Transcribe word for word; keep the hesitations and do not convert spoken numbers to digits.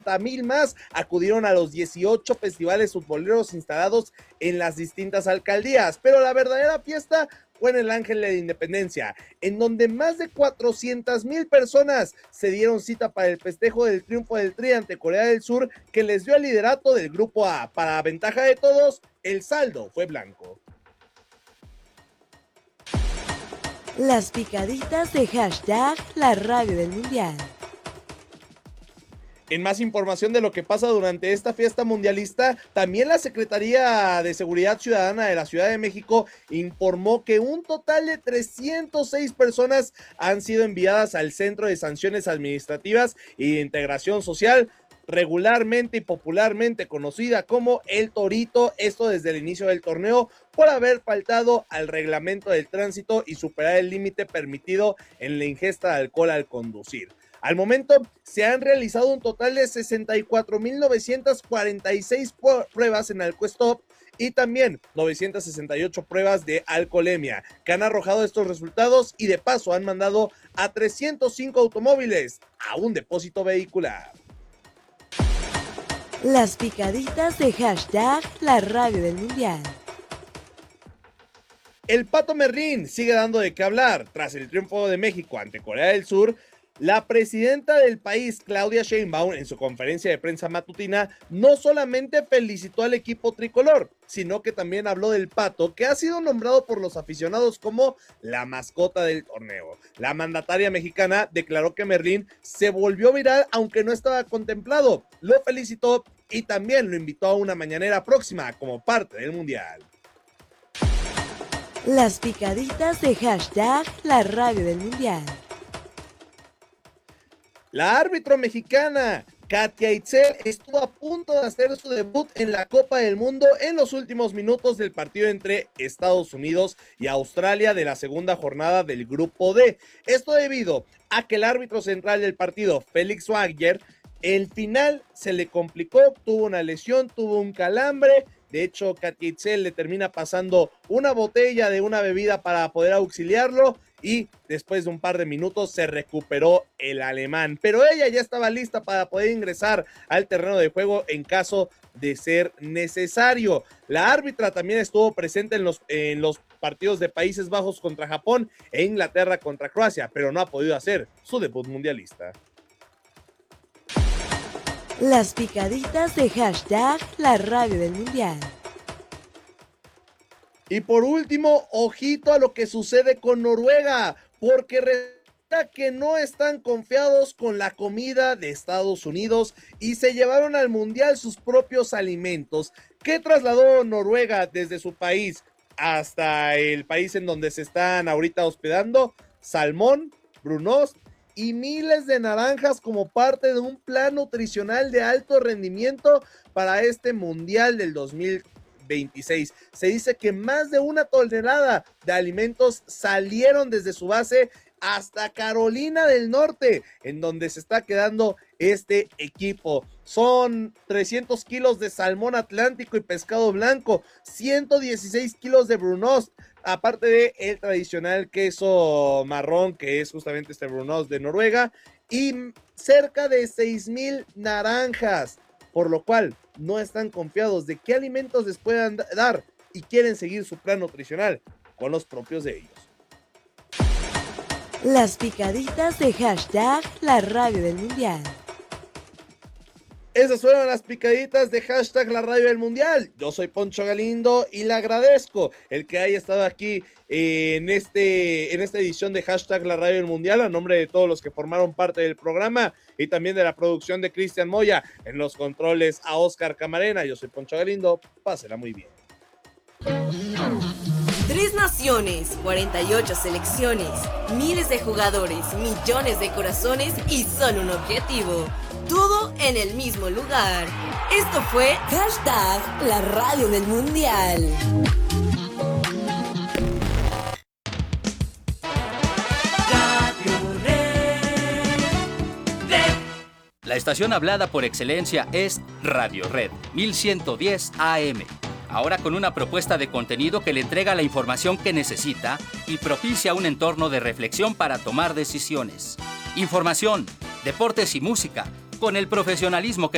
sesenta mil más acudieron a los dieciocho festivales futboleros instalados en las distintas alcaldías, pero la verdadera fiesta fue en el Ángel de la Independencia, en donde más de cuatrocientas mil personas se dieron cita para el festejo del triunfo del Tri ante Corea del Sur, que les dio el liderato del Grupo A. Para ventaja de todos, el saldo fue blanco. Las picaditas de hashtag La Radio del Mundial. En más información de lo que pasa durante esta fiesta mundialista, también la Secretaría de Seguridad Ciudadana de la Ciudad de México informó que un total de trescientas seis personas han sido enviadas al Centro de Sanciones Administrativas y de Integración Social, regularmente y popularmente conocida como El Torito, esto desde el inicio del torneo, por haber faltado al reglamento del tránsito y superar el límite permitido en la ingesta de alcohol al conducir. Al momento se han realizado un total de sesenta y cuatro mil novecientas cuarenta y seis pruebas en AlcoStop y también novecientas sesenta y ocho pruebas de alcoholemia, que han arrojado estos resultados y de paso han mandado a trescientos cinco automóviles a un depósito vehicular. Las picaditas de hashtag La Radio del Mundial. El Pato Merlín sigue dando de qué hablar. Tras el triunfo de México ante Corea del Sur, la presidenta del país, Claudia Sheinbaum, en su conferencia de prensa matutina, no solamente felicitó al equipo tricolor, sino que también habló del Pato, que ha sido nombrado por los aficionados como la mascota del torneo. La mandataria mexicana declaró que Merlín se volvió viral, aunque no estaba contemplado. Lo felicitó y también lo invitó a una mañanera próxima como parte del Mundial. Las picaditas de hashtag La Radio del Mundial. La árbitro mexicana Katia Itzel estuvo a punto de hacer su debut en la Copa del Mundo en los últimos minutos del partido entre Estados Unidos y Australia de la segunda jornada del Grupo D. Esto debido a que el árbitro central del partido, Félix Wagner, el final se le complicó, tuvo una lesión, tuvo un calambre. De hecho, Katia Itzel le termina pasando una botella de una bebida para poder auxiliarlo y después de un par de minutos se recuperó el alemán. Pero ella ya estaba lista para poder ingresar al terreno de juego en caso de ser necesario. La árbitra también estuvo presente en los, en los partidos de Países Bajos contra Japón e Inglaterra contra Croacia, pero no ha podido hacer su debut mundialista. Las picaditas de hashtag La Radio del Mundial. Y por último, ojito a lo que sucede con Noruega, porque resulta que no están confiados con la comida de Estados Unidos y se llevaron al Mundial sus propios alimentos. ¿Qué trasladó Noruega desde su país hasta el país en donde se están ahorita hospedando? Salmón, brunost y miles de naranjas como parte de un plan nutricional de alto rendimiento para este Mundial del dos mil veintiséis. Se dice que más de una tonelada de alimentos salieron desde su base hasta Carolina del Norte, en donde se está quedando este equipo. Son trescientos kilos de salmón atlántico y pescado blanco, ciento dieciséis kilos de brunost, aparte de el tradicional queso marrón, que es justamente este brunost de Noruega, y cerca de seis mil naranjas, por lo cual no están confiados de qué alimentos les puedan dar y quieren seguir su plan nutricional con los propios de ellos. Las picaditas de hashtag La Radio del Mundial. Esas fueron las picaditas de hashtag La Radio del Mundial. Yo soy Poncho Galindo y le agradezco el que haya estado aquí en, este, en esta edición de hashtag La Radio del Mundial, a nombre de todos los que formaron parte del programa y también de la producción de Cristian Moya, en los controles a Oscar Camarena. Yo soy Poncho Galindo, pásela muy bien. Tres naciones, cuarenta y ocho selecciones, miles de jugadores, millones de corazones y solo un objetivo. Todo en el mismo lugar. Esto fue hashtag La Radio del Mundial. La estación hablada por excelencia es Radio Red mil ciento diez A M. Ahora con una propuesta de contenido que le entrega la información que necesita y propicia un entorno de reflexión para tomar decisiones. Información, deportes y música, con el profesionalismo que